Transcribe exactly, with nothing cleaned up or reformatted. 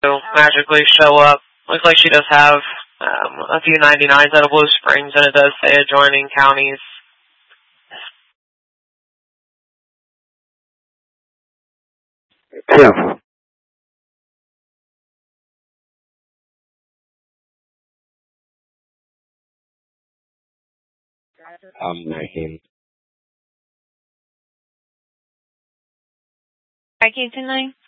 to magically show up. Looks like she does have um, a few ninety-nines out of Blue Springs, and it does say adjoining counties. Tim. I'm nineteen. nineteen ten nine.